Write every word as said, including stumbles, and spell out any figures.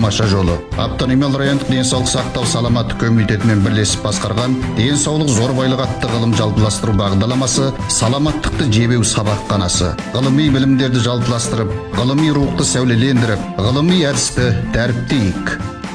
тамаша жолы. Автономиялы райондық денсаулық сақтау саламаттық комитетімен бірлесіп басқарған денсаулық зор байлық атты ғылым жалпыластыру бағдарламасы саламаттықты жебеу сабақханасы. Ғылыми білімдерді жалпыластырып, ғылыми рухты сәулелендіріп, ғылыми әдісті дәріптейік.